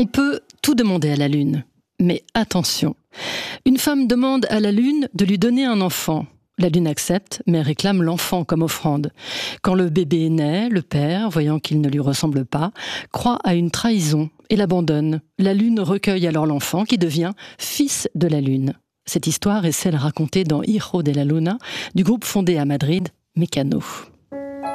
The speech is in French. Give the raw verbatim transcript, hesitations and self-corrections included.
On peut tout demander à la Lune, mais attention. Une femme demande à la Lune de lui donner un enfant. La Lune accepte, mais réclame l'enfant comme offrande. Quand le bébé naît, le père, voyant qu'il ne lui ressemble pas, croit à une trahison et l'abandonne. La Lune recueille alors l'enfant qui devient fils de la Lune. Cette histoire est celle racontée dans Hijo de la Luna, du groupe fondé à Madrid, Mecano.